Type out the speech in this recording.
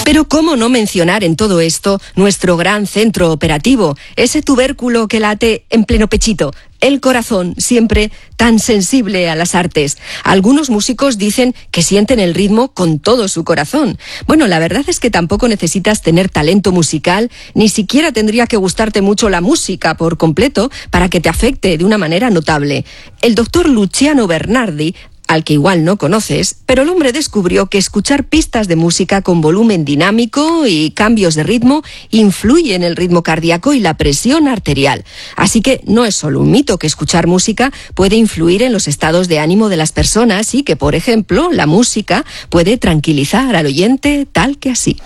Pero ¿cómo no mencionar en todo esto nuestro gran centro operativo, ese tubérculo que late en pleno pechito? El corazón, siempre tan sensible a las artes. Algunos músicos dicen que sienten el ritmo con todo su corazón. Bueno, la verdad es que tampoco necesitas tener talento musical, ni siquiera tendría que gustarte mucho la música por completo para que te afecte de una manera notable. El doctor Luciano Bernardi, al que igual no conoces, pero el hombre descubrió que escuchar pistas de música con volumen dinámico y cambios de ritmo influye en el ritmo cardíaco y la presión arterial. Así que no es solo un mito que escuchar música puede influir en los estados de ánimo de las personas y que, por ejemplo, la música puede tranquilizar al oyente tal que así.